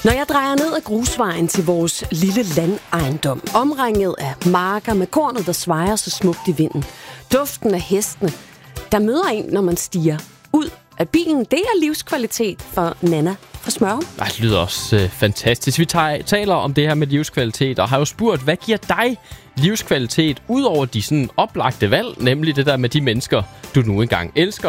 Når jeg drejer ned ad grusvejen til vores lille landejendom, omringet af marker med kornet, der svejer så smukt i vinden, duften af hestene, der møder en, når man stiger ud af bilen, det er livskvalitet for Nana fra Smørum. Det lyder også fantastisk. Vi taler om det her med livskvalitet, og har jo spurgt, hvad giver dig livskvalitet, ud over de sådan oplagte valg, nemlig det der med de mennesker, du nu engang elsker?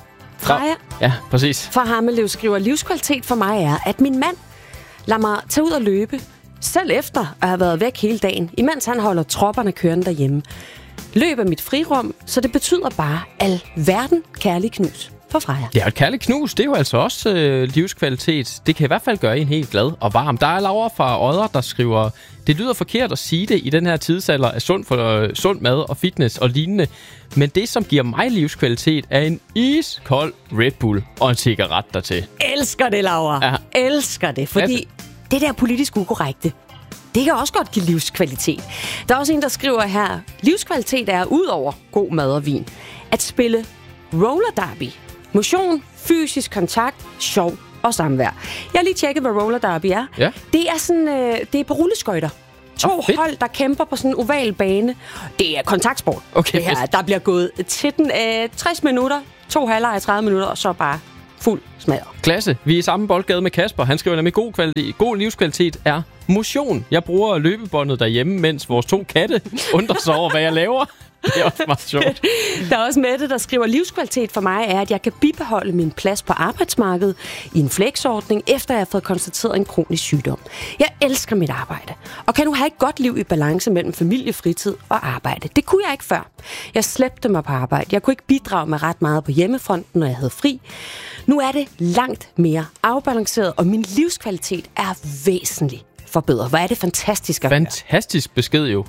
Freja Ja, præcis. fra Hammelev skriver, livskvalitet for mig er, at min mand lader mig tage ud og løbe, selv efter at have været væk hele dagen, imens han holder tropperne kørende derhjemme. Løb er mit frirum, så det betyder bare alverden kærlig knus for Freja. Ja, et kærligt knus, det er jo altså også livskvalitet. Det kan i hvert fald gøre en helt glad og varm. Der er Laura fra Odder, der skriver, det lyder forkert at sige det i den her tidsalder af sund mad og fitness og lignende, men det, som giver mig livskvalitet, er en iskold Red Bull og en cigaret dertil. Elsker det, Laura. Ja. Elsker det, fordi det der politisk ukorrekte, det kan også godt give livskvalitet. Der er også en, der skriver her, livskvalitet er ud over god mad og vin, at spille roller derby. Motion, fysisk kontakt, sjov og samvær. Jeg har lige tjekket, hvad roller derby er. Ja. Det er sådan, det er på rulleskøjter. To hold, der kæmper på sådan en oval bane. Det er kontaktsport. Okay, det her, der bliver gået til den 60 minutter, 2 halvleje 30 minutter, og så bare fuld smadret. Klasse. Vi er i samme boldgade med Kasper. Han skriver nemlig, god livskvalitet er motion. Jeg bruger løbebåndet derhjemme, mens vores 2 katte undrer sig over, hvad jeg laver. Det er også meget sjovt. Der er også Mette, der skriver, livskvalitet for mig er, at jeg kan bibeholde min plads på arbejdsmarkedet i en flexordning, efter jeg har fået konstateret en kronisk sygdom. Jeg elsker mit arbejde, og kan nu have et godt liv i balance mellem familie, fritid og arbejde. Det kunne jeg ikke før. Jeg slæbte mig på arbejde. Jeg kunne ikke bidrage med ret meget på hjemmefronten, når jeg havde fri. Nu er det langt mere afbalanceret, og min livskvalitet er væsentlig forbedret. Hvor er det fantastisk at høre. Fantastisk besked jo.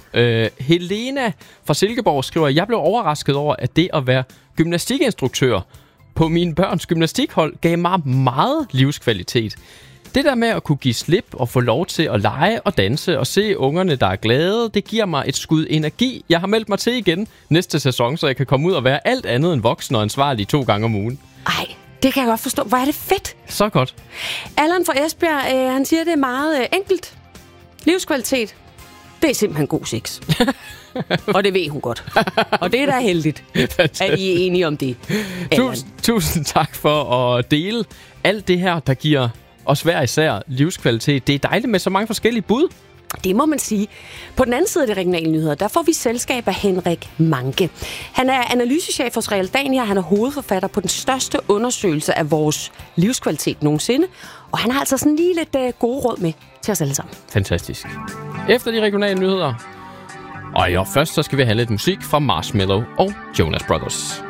Helena fra Silkeborg skriver, jeg blev overrasket over, at det at være gymnastikinstruktør på mine børns gymnastikhold gav mig meget livskvalitet. Det der med at kunne give slip og få lov til at lege og danse og se ungerne, der er glade, det giver mig et skud energi. Jeg har meldt mig til igen næste sæson, så jeg kan komme ud og være alt andet end voksen og ansvarlig 2 gange om ugen. Ej, det kan jeg godt forstå. Hvor er det fedt. Så godt. Allan fra Esbjerg, han siger, det er meget enkelt. Livskvalitet, det er simpelthen god sex. Og det ved hun godt. Og det er da heldigt, at I er enige om det. Tusind tak for at dele alt det her, der giver os hver især livskvalitet. Det er dejligt med så mange forskellige bud. Det må man sige. På den anden side af de regionale nyheder, der får vi selskab af Henrik Manke. Han er analysechef hos Realdania. Han er hovedforfatter på den største undersøgelse af vores livskvalitet nogensinde. Og han har altså sådan lige lidt gode råd med til os alle sammen. Fantastisk. Efter de regionale nyheder. Og først så skal vi have lidt musik fra Marshmello og Jonas Brothers.